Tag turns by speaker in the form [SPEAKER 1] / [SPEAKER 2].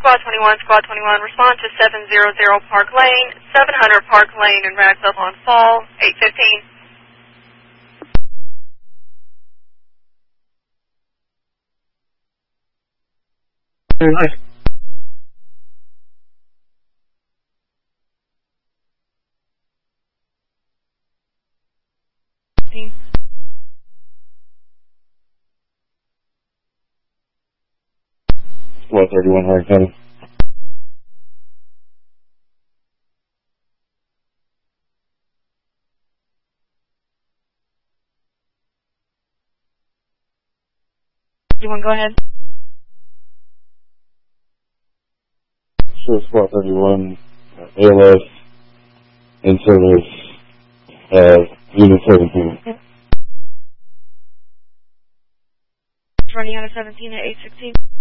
[SPEAKER 1] Squad 21, respond to 700 Park Lane, 700 Park Lane in Radcliffe on Fall, 815.
[SPEAKER 2] Very nice.
[SPEAKER 3] Squad 31, Hardin County.
[SPEAKER 1] You want to go ahead?
[SPEAKER 3] Sure, Squad 31, ALS, in service, Unit 17.
[SPEAKER 1] Yep. Running out of 17 at 816.